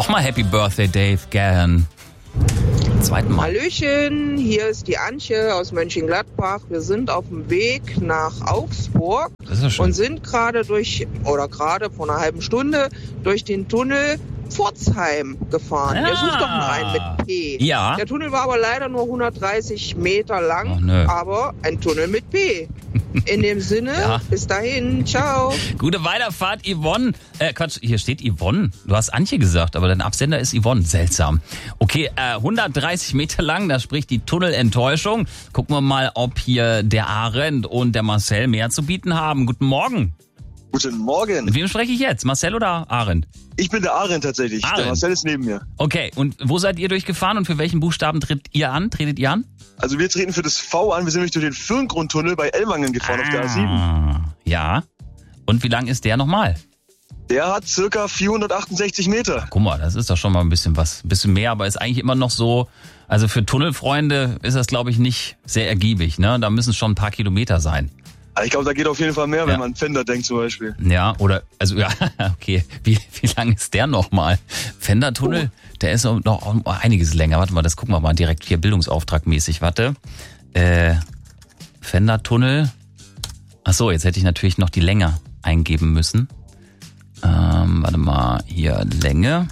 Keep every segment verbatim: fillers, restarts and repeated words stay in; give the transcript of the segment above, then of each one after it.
Nochmal Happy Birthday, Dave, gern. Zweiten Mal. Hallöchen, hier ist die Antje aus Mönchengladbach. Wir sind auf dem Weg nach Augsburg Das ist ja schön. und sind gerade durch, oder gerade vor einer halben Stunde, durch den Tunnel Pforzheim gefahren. Ja. Ihr sucht doch mal einen mit P. Ja. Der Tunnel war aber leider nur hundertdreißig Meter lang, Ach, nö. aber ein Tunnel mit P. In dem Sinne, Ja. bis dahin, ciao. Gute Weiterfahrt, Yvonne. Äh, Quatsch, hier steht Yvonne. Du hast Antje gesagt, aber dein Absender ist Yvonne. Seltsam. Okay, äh, hundertdreißig Meter lang, da spricht die Tunnelenttäuschung. Gucken wir mal, ob hier der Arend und der Marcel mehr zu bieten haben. Guten Morgen. Guten Morgen. Mit wem spreche ich jetzt? Marcel oder Arend? Ich bin der Arend tatsächlich. Arend. Der Marcel ist neben mir. Okay, und wo seid ihr durchgefahren und für welchen Buchstaben tritt ihr an? Tretet ihr an? Also wir treten für das V an. Wir sind nämlich durch den Firngrundtunnel bei Ellwangen gefahren auf der A sieben. Ah, ja. Und wie lang ist der nochmal? Der hat circa vierhundertachtundsechzig Meter. Guck mal, das ist doch schon mal ein bisschen was. Ein bisschen mehr, aber ist eigentlich immer noch so, also für Tunnelfreunde ist das, glaube ich, nicht sehr ergiebig, ne? Da müssen es schon ein paar Kilometer sein. Also ich glaube, da geht auf jeden Fall mehr, wenn Ja. man an Fender denkt zum Beispiel. Ja, oder, also ja, okay. Wie, wie lang ist der nochmal? Fender-Tunnel, der ist noch noch einiges länger. Warte mal, das gucken wir mal direkt hier bildungsauftragmäßig. Warte. Äh, Fender-Tunnel. Ach so, jetzt hätte ich natürlich noch die Länge eingeben müssen. Ähm, warte mal, hier Länge.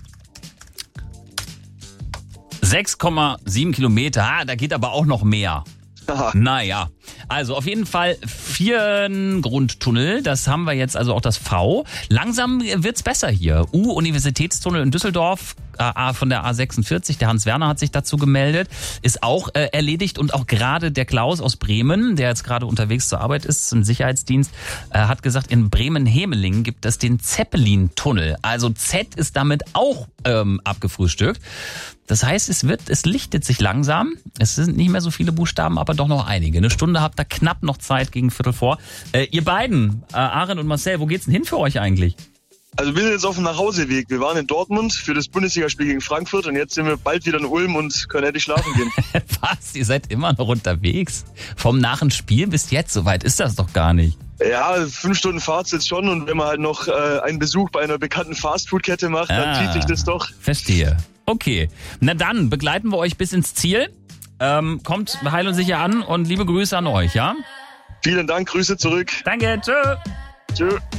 sechs Komma sieben Kilometer. Ah, da geht aber auch noch mehr. Haha. Naja, also auf jeden Fall vier Grundtunnel, das haben wir jetzt, also auch das V. Langsam wird's besser hier. U-Universitätstunnel in Düsseldorf, äh, von der A sechsundvierzig, der Hans Werner hat sich dazu gemeldet, ist auch äh, erledigt und auch gerade der Klaus aus Bremen, der jetzt gerade unterwegs zur Arbeit ist, im Sicherheitsdienst, äh, hat gesagt, in Bremen-Hemeling gibt es den Zeppelin-Tunnel. Also Z ist damit auch ähm, abgefrühstückt. Das heißt, es wird, es lichtet sich langsam. Es sind nicht mehr so viele Buchstaben, aber doch noch einige. Eine Stunde habt ihr knapp noch Zeit gegen Viertel vor. Äh, ihr beiden, äh, Arend und Marcel, wo geht's denn hin für euch eigentlich? Also wir sind jetzt auf dem Nachhauseweg. Wir waren in Dortmund für das Bundesligaspiel gegen Frankfurt und jetzt sind wir bald wieder in Ulm und können endlich schlafen gehen. Was? Ihr seid immer noch unterwegs? Vom nach dem Spiel bis jetzt? So weit ist das doch gar nicht. Ja, fünf Stunden Fahrt jetzt schon und wenn man halt noch äh, einen Besuch bei einer bekannten Fastfood-Kette macht, dann Ah. zieht sich das doch. Verstehe. Okay. Na dann, begleiten wir euch bis ins Ziel. Ähm, kommt heil und sicher an und liebe Grüße an euch, ja? Vielen Dank, Grüße zurück. Danke, tschö. Tschö.